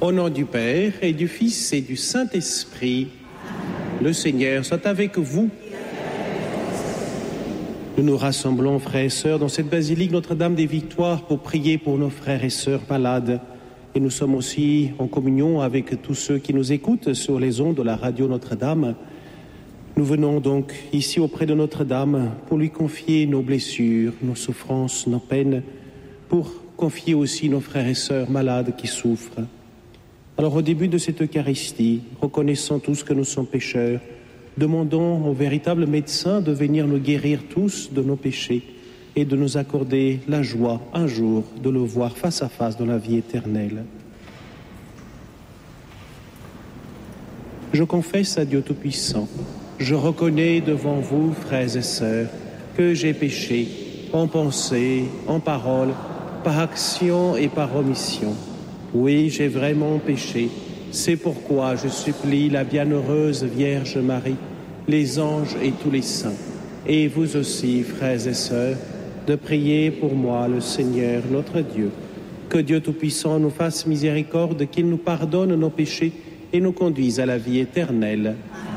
Au nom du Père et du Fils et du Saint-Esprit, le Seigneur soit avec vous. Nous nous rassemblons, frères et sœurs, dans cette basilique Notre-Dame des Victoires pour prier pour nos frères et sœurs malades. Et nous sommes aussi en communion avec tous ceux qui nous écoutent sur les ondes de la radio Notre-Dame. Nous venons donc ici auprès de Notre-Dame pour lui confier nos blessures, nos souffrances, nos peines, pour confier aussi nos frères et sœurs malades qui souffrent. Alors au début de cette Eucharistie, reconnaissant tous que nous sommes pécheurs, demandons au véritable médecin de venir nous guérir tous de nos péchés et de nous accorder la joie un jour de le voir face à face dans la vie éternelle. Je confesse à Dieu Tout-Puissant, je reconnais devant vous, frères et sœurs, que j'ai péché en pensée, en parole, par action et par omission. Oui, j'ai vraiment péché. C'est pourquoi je supplie la bienheureuse Vierge Marie, les anges et tous les saints, et vous aussi, frères et sœurs, de prier pour moi, le Seigneur, notre Dieu. Que Dieu Tout-Puissant nous fasse miséricorde, qu'il nous pardonne nos péchés et nous conduise à la vie éternelle.